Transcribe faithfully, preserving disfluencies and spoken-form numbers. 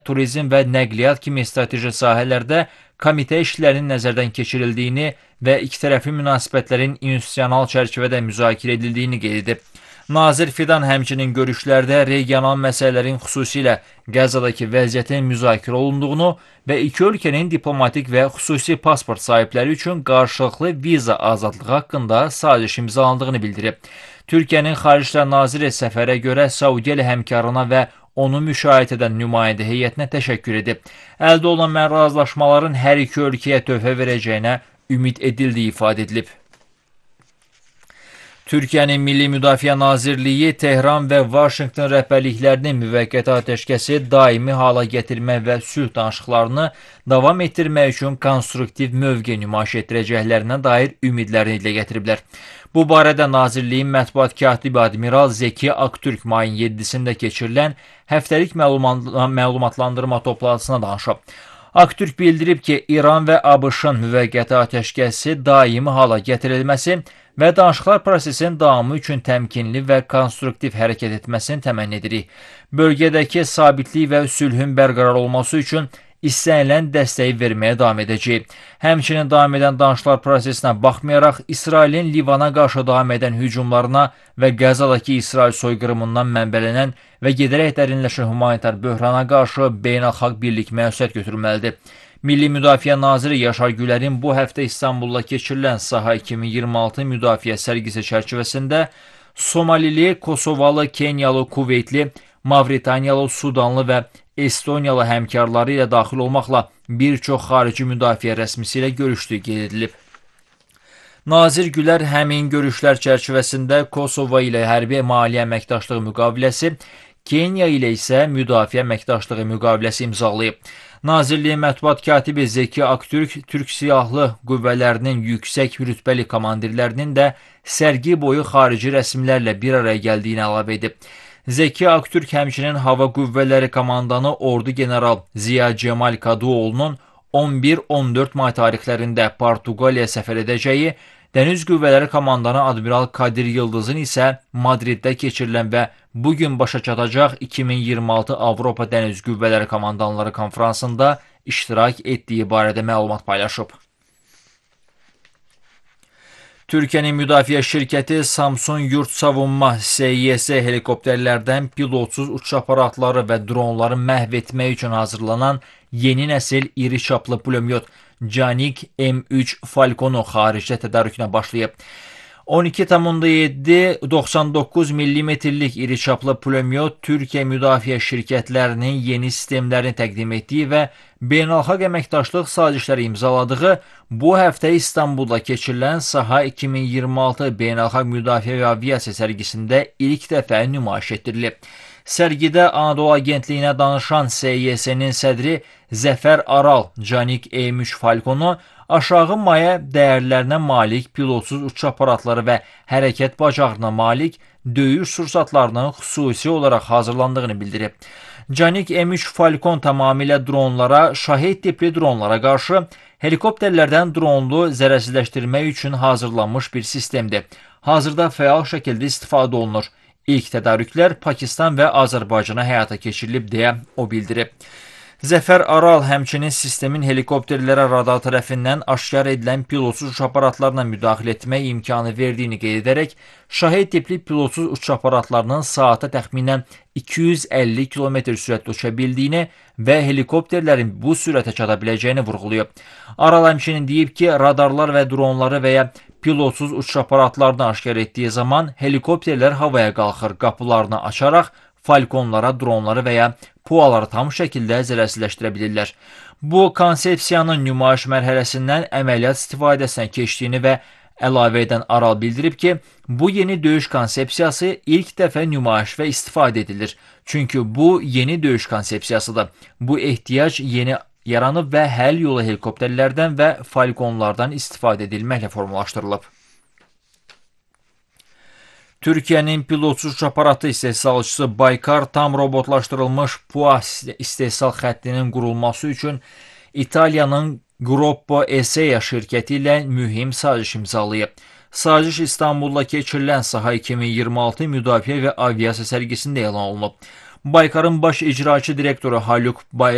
turizm və nəqliyyat kimi strateji sahələrdə komitə işlərinin nəzərdən keçirildiyini və ikitərəfli münasibətlərin institusional çərçivədə müzakirə edildiyini qeyd edib. Nazir Fidan həmçinin görüşlərdə regional məsələlərin xüsusilə Qəzzadakı vəziyyətin müzakirə olunduğunu və iki ölkənin diplomatik və xüsusi pasport sahibləri üçün qarşılıqlı viza azadlığı haqqında saziş imzalandığını bildirib. Türkiyənin Xarici İşlər Naziri səfərə görə Saudiya ilə həmkarına və onu müşahidə edən nümayəndə heyətinə təşəkkür edib. Əldə olunan razılaşmaların hər iki ölkəyə töhfə verəcəyinə ümid edildiyi ifadə edilib. Türkiyənin Milli Müdafiə Nazirliyi Tehran və Vaşinqton rəhbərliklərinin müvəqqəti atəşkəsi daimi hala gətirmək və sülh danışıqlarını davam etdirmək üçün konstruktiv mövqe nümayiş etdirəcəklərinə dair ümidlərini dilə gətiriblər. Bu barədə Nazirliyin mətbuat katibi Admiral Zeki Aktürk mayın yeddisində keçirilən həftəlik məlumatlandırma toplantısına danışıb. Aktürk bildirib ki, İran və ABŞ-ın müvəqqəti atəşkəsi daimi hala gətirilməsi və danışıqlar prosesinin davamı üçün təmkinli və konstruktiv hərəkət etməsini təmənni edirik. Bölgədəki sabitlik və sülhün bərqərar olması üçün istənilən dəstəyi verməyə davam edəcək. Həmçinin davam edən danışıqlar prosesinə baxmayaraq, İsrailin Livana qarşı davam edən hücumlarına və Qəzzadakı İsrail soyqırımından mənbələnən və gedərək dərinləşən humanitar böhrana qarşı beynəlxalq birlik məsuliyyət götürməlidir. Milli Müdafiə Naziri Yaşar Gülərin bu həftə İstanbulda keçirilən Saha iki min iyirmi altı müdafiə sərgisi çərçivəsində Somalili, Kosovalı, Kenyalı, Kuveytli, Mavritaniyalı, Sudanlı və Estoniyalı həmkarları ilə daxil olmaqla bir çox xarici müdafiə rəsmisi ilə görüşdüyü qeyd edilib. Nazir Gülər həmin görüşlər çərçivəsində Kosova ilə hərbi maliyyə əməkdaşlığı müqaviləsi, Kenya ilə isə müdafiə əməkdaşlığı müqaviləsi imzalayıb. Nazirliyin mətbuat katibi Zeki Aktürk, Türk Silahlı Qüvvələrinin yüksək rütbəli komandirlərinin də sərgi boyu xarici rəsmlərlə bir araya gəldiyini əlavə edib. Zeki Aktürk həmçinin Hava Qüvvələri komandanı Ordu General Ziya Cemal Kadıoğlu'nun on bir on dörd may tarixlərində Portuqaliya səfər edəcəyi, Dəniz Qüvvələri komandanı Admiral Kadir Yıldızın isə Madriddə keçirilən və bugün başa çatacaq iki min iyirmi altı Avropa Dəniz Qüvvələri Komandanları konfransında iştirak etdiyi barədə məlumat paylaşıb. Türkiyənin müdafiə şirkəti Samsun Yurt Savunma S Y S helikopterlərdən pilotsuz uçuş aparatları və dronları məhv etmək üçün hazırlanan yeni nəsil iri çaplı pulemyot Canik M üç Falconu xaricdə tədarükünə başlayıb. on iki tam yeddi doxsan doqquz millimetrlik iri çaplı pulemyot Türkiyə müdafiə şirkətlərinin yeni sistemlərini təqdim etdiyi və beynəlxalq əməkdaşlıq sazişləri imzaladığı bu həftə İstanbulda keçirilən Saha iki min iyirmi altı beynəlxalq müdafiə və aviasiya sərgisində ilk dəfə nümayiş etdirilib. Sərgidə Anadolu Agentliyinə danışan S Y S-nin sədri Zəfər Aral Canik M üç Falconu aşağı maya dəyərlərinə malik pilotsuz uçuş aparatları və hərəkət bacağına malik döyüş sursatlarının xüsusi olaraq hazırlandığını bildirib. Canik M üç Falcon tamamilə dronlara, şahid tipli dronlara qarşı helikopterlərdən dronlu zərərsizləşdirmək üçün hazırlanmış bir sistemdir. Hazırda fəal şəkildə istifadə olunur. İlk tədarüklər Pakistan və Azərbaycana həyata keçirilib deyə o bildirib. Zəfər Aral həmçinin sistemin helikopterlərə radar tərəfindən aşkar edilən pilotsuz uçuş aparatlarına müdaxilə etmək imkanı verdiyini qeyd edərək, şahid tipli pilotsuz uçuş aparatlarının saata təxminən iki yüz əlli kilometr sürətlə uça bildiyini və helikopterlərin bu sürətə çata biləcəyini vurğulayıb. Aral həmçinin deyib ki, radarlar və dronları və ya pilotsuz uçuş aparatlarını aşkar etdiyi zaman helikopterlər havaya qalxır, qapılarını açaraq falkonlara, dronları və ya puaları tam şəkildə zərərsizləşdirə bilirlər. Bu konsepsiyanın nümayiş mərhələsindən əməliyyat istifadəsinə keçdiyini və əlavə edən Aral bildirib ki, bu yeni döyüş konsepsiyası ilk dəfə nümayiş və istifadə edilir. Çünki bu yeni döyüş konsepsiyasıdır. Bu ehtiyac yeni yaranıb və həll yolu helikopterlərdən və falkonlardan istifadə edilməklə formalaşdırılıb. Türkiyənin pilotsuz uçuş aparatı istehsalçısı Baykar tam robotlaşdırılmış P U A istehsal xəttinin qurulması üçün İtaliyanın Gruppo S E A şirkəti ilə mühim saziş imzalayıb. Saziş İstanbulda keçirilən Saha iki min iyirmi altı müdafiə və aviasiya sərgisində elan olunub. Baykarın baş icraçı direktoru Haluk Bay